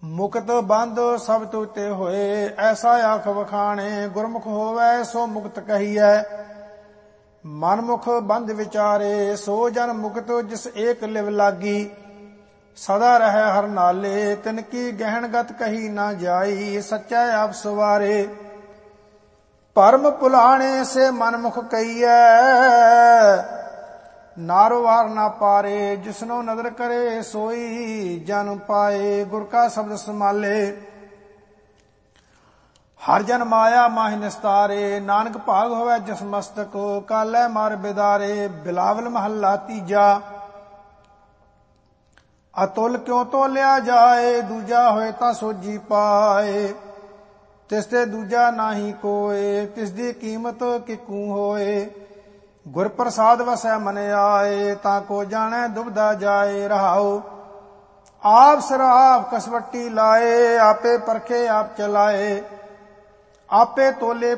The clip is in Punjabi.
ਮੁਕਤ ਬੰਧ ਸਭ ਤੁਤੇ ਹੋਏ, ਐਸਾ ਆਖ ਵਖਾਣੇ। ਗੁਰਮੁਖ ਹੋਵੈ ਸੋ ਮੁਕਤ ਕਹੀਐ, ਮਨਮੁਖ ਬੰਧ ਵਿਚਾਰੇ। ਸੋ ਜਨ ਮੁਕਤ ਜਿਸ ਏਕ ਲਿਵ ਲਾਗੀ, ਸਦਾ ਰਹਿ ਹਰ ਨਾਲੇ। ਤਿਨ ਕੀ ਗਹਿਣਗਤ ਕਹੀ ਨਾ ਜਾਈ, ਸੱਚਾ ਆਪ ਸਵਾਰੇ। ਭਰਮ ਭੁਲਾਣੇ ਸੇ ਮਨਮੁਖ ਕਹੀਐ, ਨਾਰੋ ਵਾਰ ਨਾ ਪਾਰੇ। ਜਿਸਨੋ ਨਦਰ ਕਰੇ ਸੋਈ ਜਨ ਪਾਏ, ਗੁਰ ਕਾ ਸ਼ਬਦ ਸਮਾਲੇ। ਹਰ ਜਨ ਮਾਇਆ ਮਾਹਿ ਨਿਸਤਾਰੇ, ਨਾਨਕ ਭਾਗ ਹੋਵੇ ਜਿਸ ਮਸਤਕ। ਕਾਲੇ ਮਾਰ ਬਿਦਾਰੇ, ਬਿਲਾਵਲ ਮਹੱਲਾ ਤੀਜਾ। ਅਤੁਲ ਕਿਉ ਤੋਲਿਆ ਜਾਏ, ਦੂਜਾ ਹੋਏ ਤਾਂ ਸੋਜੀ ਪਾਏ। ਤਿਸ ਤੇ ਦੂਜਾ ਨਾਹੀ ਕੋਏ, ਤਿਸ ਦੀ ਕੀਮਤ ਕਿਕੂ ਹੋਏ। ਗੁਰ ਪ੍ਰਸਾਦ ਵਸੈ ਮਨ ਆਏ, ਤਾਂ ਕੋ ਜਾਣੈ ਦੁਬਦਾ ਜਾਏ। ਰਹਾਉ ਆਪ ਸਿਰ ਆਪ ਕਸਵੱਟੀ ਲਾਏ, ਆਪੇ ਪਰਖੇ ਆਪ ਚਲਾਏ। ਆਪੇ ਤੋਲੇ